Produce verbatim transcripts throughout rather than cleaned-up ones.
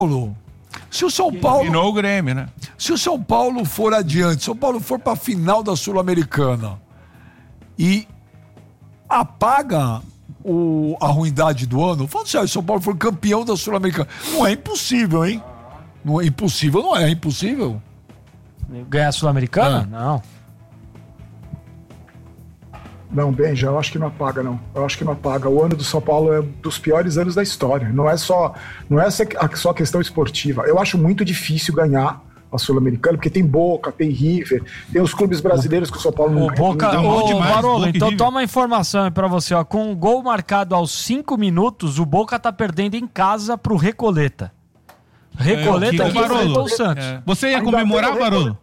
Se o São Paulo... Eliminou o Grêmio, né? Se o São Paulo for adiante, São Paulo for pra final da Sul-Americana e apaga o, a ruindade do ano, falando sério, se o São Paulo for campeão da Sul-Americana, não é impossível, hein? Não é impossível, não é, é impossível. Ganhar a Sul-Americana? Ah. Não. Não, Benja, eu acho que não apaga, não. Eu acho que não apaga. O ano do São Paulo é um dos piores anos da história. Não é só, não é só questão esportiva. Eu acho muito difícil ganhar a Sul-Americana, porque tem Boca, tem River, tem os clubes brasileiros que o São Paulo não O Boca, ganha. ô, demais, Barolo, Boca e então River. toma a informação aí pra você, ó. Com um gol marcado aos cinco minutos, o Boca tá perdendo em casa pro Recoleta. Recoleta É, que o Barolo. enfrentou o Santos. É. Você ia Ainda comemorar, tem o Barolo?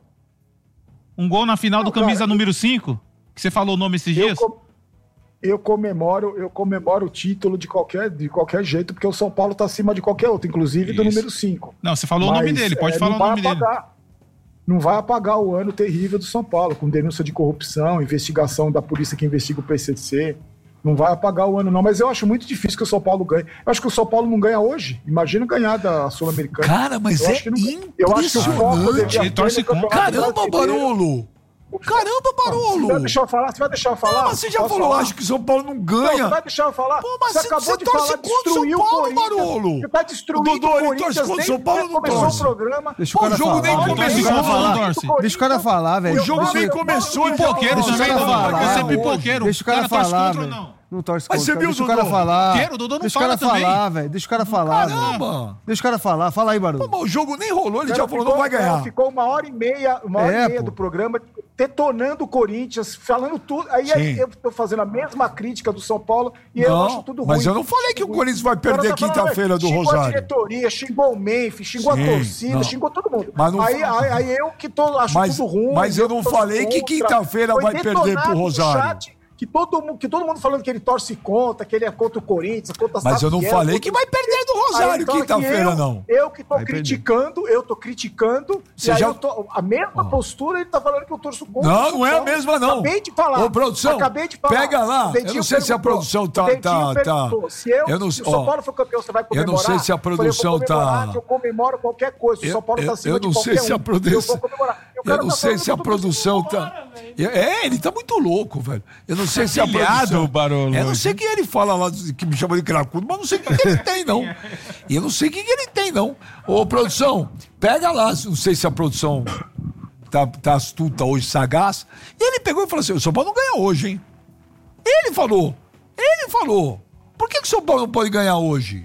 Um gol na final Não, do camisa cara, número cinco? Que você falou o nome esses Eu, dias? com- eu comemoro, eu comemoro o título de qualquer, de qualquer jeito, porque o São Paulo tá acima de qualquer outro, inclusive do Isso. número cinco. Não, você falou o nome dele, pode é, falar não o vai nome dele. apagar. Não vai apagar o ano terrível do São Paulo, com denúncia de corrupção, investigação da polícia que investiga o P C C. Não vai apagar o ano, não. Mas eu acho muito difícil que o São Paulo ganhe. Eu acho que o São Paulo não ganha hoje. Imagina ganhar da Sul-Americana. Cara, mas Eu é acho que não- eu acho que o foco impressionante. deveria Ele torce ser no contra. Campeonato Caramba, Brasileiro. Barolo! Caramba, Você vai Barolo! deixar eu falar? Você vai deixar eu falar? Não, mas você já Posso falou, falar? acho que o São Paulo não Não, ganha. você vai deixar eu falar? Pô, mas você você- acabou você de torce falar, contra o São destruiu Paulo, o Corinthians. Barolo. Você tá destruindo O Dodô, o ele Corinthians torce contra o desde São Paulo, que não começou torce. o programa. Deixa o Pô, cara o jogo falar. nem Olha, começou. deixa o cara Não falar. torce. Deixa o cara falar, velho. O jogo Não, nem eu- começou. ele já Pipoqueiro falou. também, Deixa o cara Dodô, falar, você é hoje. pipoqueiro. Deixa o cara torce falar, contra ou velho. não? Não torce Mas contra. você viu, Deixa o cara Dodô? falar. Pipoqueiro, o Dodô não Deixa o fala cara também. falar, velho. Deixa o cara falar, velho. Caramba! Deixa o cara falar. Fala aí, Pô, Barulho. mas o jogo nem rolou, ele Cara, já falou, ficou- não vai ganhar. cara, Ficou uma hora e meia, uma hora É, e meia pô. do programa, detonando o Corinthians, falando tudo. Aí Sim. eu tô fazendo a mesma crítica do São Paulo e eu acho Não, tudo ruim. mas eu não falei que o Corinthians vai O cara perder tá falando, quinta-feira do xingou Rosário. a diretoria, xingou o Memphis, xingou Sim, a torcida, não. xingou todo mundo. Mas não aí, fa- aí, aí eu que tô, acho Mas- tudo ruim. mas eu não tô falei que contra. quinta-feira Foi vai perder detonado pro no Rosário. chat Que todo, mundo, que todo mundo falando que ele torce contra, que ele é contra o Corinthians, contra a Mas eu não Safiel, falei contra- que vai perder do Rosário Aí, então, quinta-feira, que eu- não. Eu que tô Vai perder. criticando, eu tô criticando, Você e aí já- eu tô, a mesma postura, ele tá falando que eu torço contra. Não, o São não é a Paulo. mesma, não. Acabei de falar. Ô, produção, Acabei de falar. pega lá. O Dentinho Eu não sei se a perguntou. produção tá- O Dentinho tá- tá- perguntou, Se, eu, eu não- se o São ó, Paulo for campeão, você vai eu comemorar? não sei se a Eu falei, eu produção vou comemorar, tá- que Eu comemoro qualquer coisa. Se o Eu- São Paulo eu- tá acima eu de não qualquer sei se a um, produção- eu vou comemorar. E o Eu cara não tá sei falando se a que eu tô produção torcendo tá. É, ele tá muito louco, velho. Eu não sei se a pilhado, produção. o Barolo, Eu não hoje. sei o que ele fala lá, que me chama de cracudo, mas não sei o que, que ele tem, não. E eu não sei o que, que ele tem, não. Ô, produção, pega lá, não sei se a produção tá, tá astuta hoje, sagaz. E ele pegou e falou assim: o São Paulo não ganha hoje, hein? Ele falou. Ele falou. Por que, que o São Paulo não pode ganhar hoje?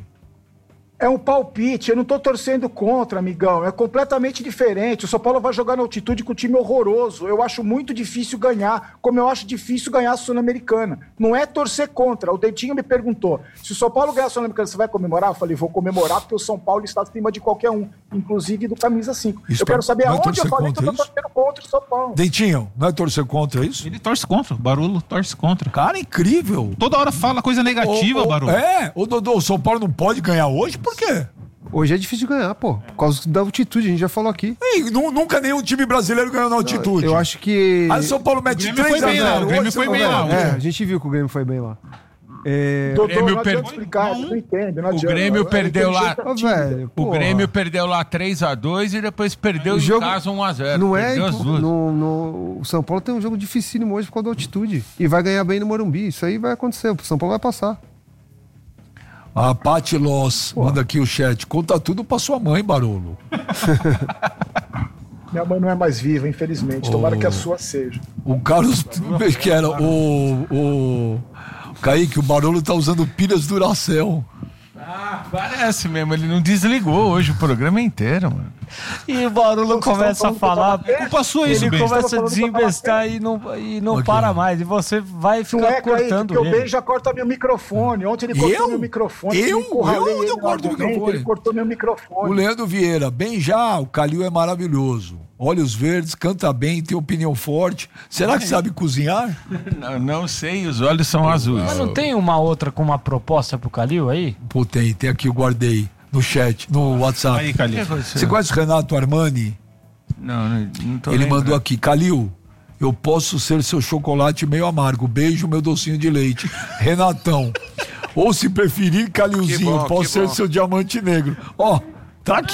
É um palpite, eu não tô torcendo contra, amigão. É completamente diferente. O São Paulo vai jogar na altitude com um time horroroso. Eu acho muito difícil ganhar, como eu acho difícil ganhar a Sul-Americana. Não é torcer contra. O Dentinho me perguntou: se o São Paulo ganhar a Sul-Americana, você vai comemorar? Eu falei: vou comemorar porque o São Paulo está acima de qualquer um, inclusive do camisa cinco. Isso eu quero pra- saber não é aonde eu torcer falei que eu tô contra isso? torcendo contra o São Paulo. Dentinho, não é torcer contra isso? Ele torce contra, o Barolo torce contra. Cara, incrível. Toda hora fala coisa negativa, O- o- Barolo. É, o Dodô, o São Paulo não pode ganhar hoje? Por quê? Hoje é difícil de ganhar, pô. Por causa da altitude, a gente já falou aqui. Ih, nu- nunca nenhum time brasileiro ganhou na altitude. Eu acho que. Aí o São Paulo mete Grêmio três foi a bem lá, zero. o Grêmio Hoje foi você bem não lá. ganha. É, a gente viu que o Grêmio foi bem lá. É... Dodô, Grêmio não per- adianta explicar, um. não entende, não O adianta. Grêmio É perdeu lá- inteligente, Ô, velho, O porra. Grêmio perdeu lá três a dois e depois perdeu O em jogo- casa um a zero. Não é. Perdeu as impo- duas. No, no- o São Paulo tem um jogo dificílimo hoje por causa da altitude. E vai ganhar bem no Morumbi. Isso aí vai acontecer. O São Paulo vai passar. A Paty Loss manda aqui o chat. Conta tudo pra sua mãe, Barolo. Minha mãe não é mais viva, infelizmente. Tomara que a sua seja. O Carlos, que era o, o, o Kaique, o Barolo tá usando pilhas Duracell. Ah, parece mesmo. Ele não desligou hoje o programa inteiro, mano. E o Barolo começa a falar. É culpa sua isso, Ele Ben. começa a Estava falando desinvestar e não, e não Aqui, para ó. mais. E você vai Não ficar é, Kaique, cortando porque o ele. Ben já corta meu microfone. Ontem ele cortou Eu? meu microfone. Eu? encurralei Eu ele não no corto o argumento, microfone. Ele cortou meu microfone. O Leandro Vieira, bem já, o Calil é maravilhoso. Olhos verdes, canta bem, tem opinião forte. Será que sabe cozinhar? Não, não sei, os olhos são azuis. Mas não tem uma outra com uma proposta pro Calil aí? Pô, tem, tem aqui, eu guardei no chat, no WhatsApp. Aí, Calil. Você conhece o Renato Armani? Não, não, não tô Ele lembrando. mandou aqui, Calil, eu posso ser seu chocolate meio amargo. Beijo, meu docinho de leite. Renatão. Ou se preferir, Calilzinho, Que bom, posso que ser bom. seu diamante negro. Ó, Tá aqui.